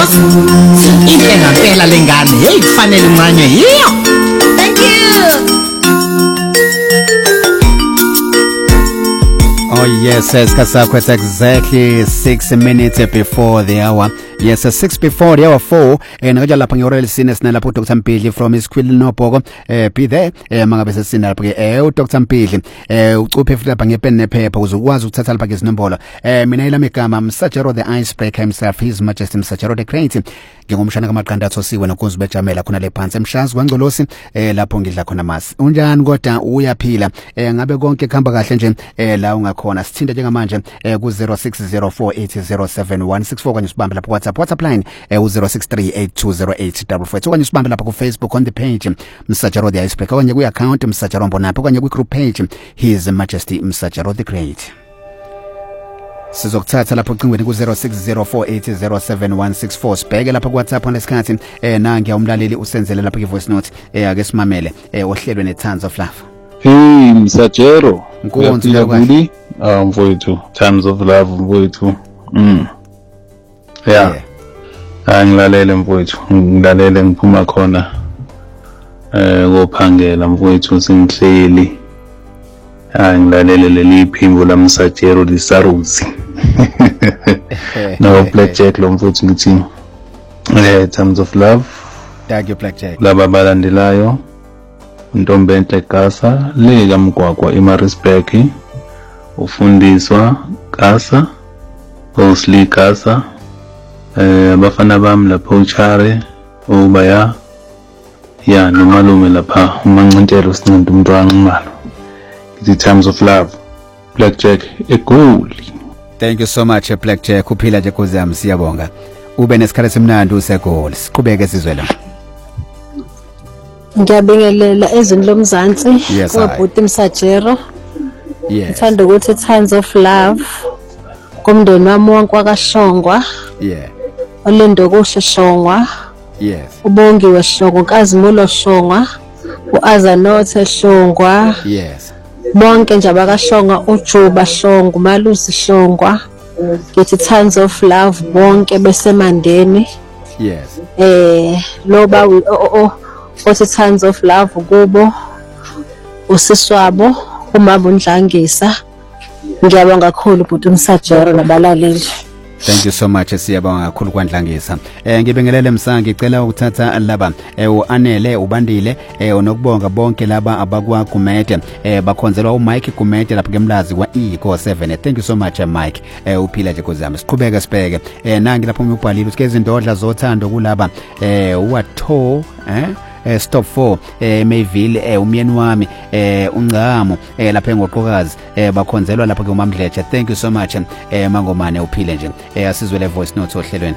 Impela mpela lengane hey kufanele mncane yiyo. Thank you. Oh yes, Kasakho, it's exactly 6 minutes before the hour. Yes, 6 before the hour 4. And ngaja lapha ngeorel sines na lapho Dr. Mpili from Iskwili Nobhoko. Be there. Mangabe sesina lapha Dr. Mpili. Ucuphe futhi lapha ngepen nephepha uzokwazi ukuthatha lapha izinombolo. Mina ilami igama Msajaro the Icebreaker himself, His Majesty Msajaro the Great. Ngingumshana kaMaqandatho siwe nokunzi bejamela khona le phansi emshazi wangcolosi lapho ngidla khona masi. Unjani kodwa uyaphila? Ngabe konke kuhamba kahle nje la ungakhona. Sithinda njengamanje ku 0604807164 kanye sibambe lapha WhatsApp line u0638208444 kanye sibambe lapha ku Facebook on the page Msajaro the Icebreaker kanye ku account Msajaro Mbonapho kanye ku group page His Majesty Msajaro the Great. Sizokuthatha lapho ocingweni ku 0604807164 sibheke lapha ku WhatsApp lesikhathi nangi umlaleli usenzele lapha ku voice note ake simamele ohlelweni Tons of Love. Hey Msajaro, Nkonzo yakho. Mfowethu, Tons of Love mfowethu. Yeah. Ngilalele mfowethu, ngilalele ngiphuma khona kophangela mfowethu singihleli. Ngilalele leli phimbo la Msajaro lisaruzi. No Blackjack lo mfowethu ngithi Tons of Love. Thank you Blackjack. Laba balandelayo Ntombenhle Gasa le kaMgwagwa eMaritzburg, ufundiswa Gasa, Osli Gasa, abafana bami lapho uChare ubaya ya nomalume lapha uMancintelo Sincinde umntwana umalo. The Tons of Love, Blackjack eGoli. Thank you so much Blackjack, uphila nje kozami siyabonga. Ube nesikhathi semnandi useGoli. Siqhubeke sizwe la. Ngiyabingelela ezweni lomzansi kwabhuti Msajaro. Yes. Ngithanda ukuthi Tons of Love kumndeni wami wonke wakashongwa. Yeah. Olindo kuhle Shongwa. Yes. Ubongiwe Shongwa, Nkazimulo Shongwa, uAzanothe Shongwa. Yes. Bonke nje abakashongwa, uJuba Shongwa, uMalusi Shongwa. Ngithi Tons of Love bonke besemandeni. Yes. Loba othi Tons of Love kubo usiswabo uMabundlangisa. Ngiyabonga kakhulu bhuti Msajaro nabalaleli. Thank you so much siyabonga kakhulu kwaNdlangisa. Ngibingelele Msa, ngicela ukuthatha laba uAnele uBandile nokubonga bonke laba abakwa Gumede bakhonzelwa uMike Gumede lapha ngemlazi kwa E7. Thank you so much Mike. Uphila nje kozami. Siqhubeke sibheke. Nangi lapho ngibhalile ukuthi izindodla zothando kulaba uWatho Stop 4 Mayville umyeni wami uNgcamo lapha eNgoqokazi bakhonzelwa lapha ke uMamdleche. Thank you so much Mangomane uphile nje asizwe le voice note ohlelweni.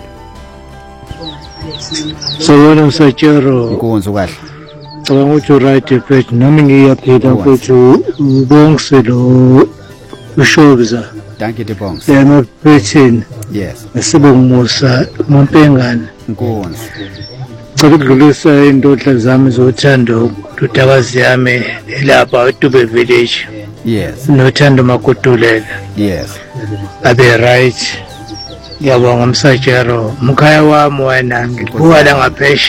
Sawona Msajaro. Nkonzo kahle. Cabanga ukuthi right page nami ngiyaphila ukuthi ubongise lo uShobza. Thank you Dibongs. Yena phethini. Yes. Sibongusa Mampengane. Nkonzo. Ngikudlulisa indodla zami zothando dodakazi yami lapha eDube village. Yes. Nothando Makudulela. Yes. Abe right. Ngiyabonga Msajaro, mkhaya wami wena ngibuka la ngaphesha.